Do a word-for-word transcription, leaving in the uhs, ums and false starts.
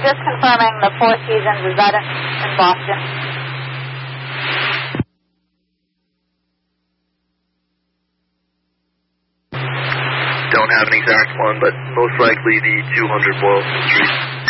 just confirming the Four Seasons, is that in, in Boston? Don't have an exact one, but most likely the two hundred Boylston Street.